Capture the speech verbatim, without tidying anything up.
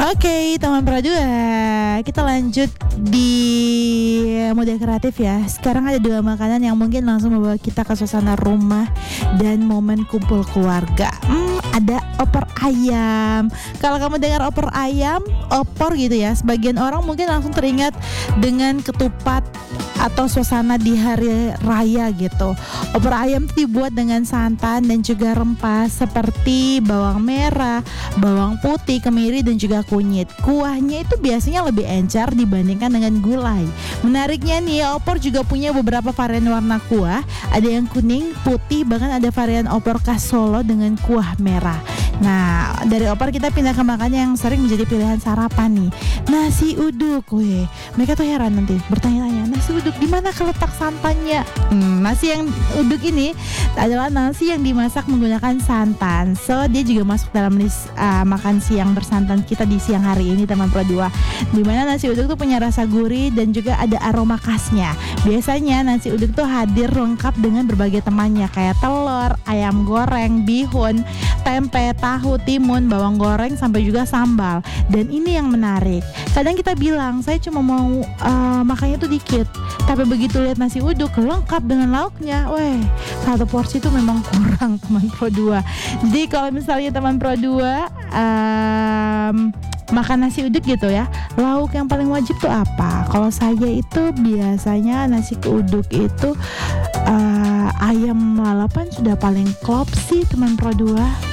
Oke, teman Pro dua, kita lanjut di mode kreatif ya. Sekarang ada dua makanan yang mungkin langsung membawa kita ke suasana rumah dan momen kumpul keluarga. Hmm, ada opor ayam. Kalau kamu dengar opor ayam, opor gitu ya, sebagian orang mungkin langsung teringat dengan ketupat atau suasana di hari raya gitu. Opor ayam dibuat dengan santan dan juga rempah seperti bawang merah, bawang putih, kemiri dan juga kunyit. Kuahnya itu biasanya lebih encer dibandingkan dengan gulai. Menariknya nih, opor juga punya beberapa varian warna kuah. Ada yang kuning, putih, bahkan ada varian opor khas Solo dengan kuah merah. Nah, dari opor kita pindah ke makanan yang sering menjadi pilihan sarapan nih. Nasi uduk, weh. Mereka tuh heran nanti bertanya-tanya, nasi uduk di mana keletak santannya? Hmm, nasi yang uduk ini adalah nasi yang dimasak menggunakan santan. So, dia juga masuk dalam list uh, makan siang bersantan kita di siang hari ini, teman Pro dua. Di mana nasi uduk tuh punya rasa gurih dan juga ada aroma khasnya. Biasanya nasi uduk tuh hadir lengkap dengan berbagai temannya kayak telur, ayam goreng, bihun, tempe, tahu, timun, bawang goreng sampai juga sambal. Dan ini yang menarik. Kadang kita bilang saya cuma mau uh, makannya tuh dikit, tapi begitu lihat nasi uduk lengkap dengan lauknya, weh, satu porsi itu memang kurang, teman Pro dua. Jadi kalau misalnya teman Pro dua um, makan nasi uduk gitu ya, lauk yang paling wajib tuh apa? Kalau saya itu biasanya nasi uduk itu uh, ayam lalapan sudah paling klop sih, teman Pro dua.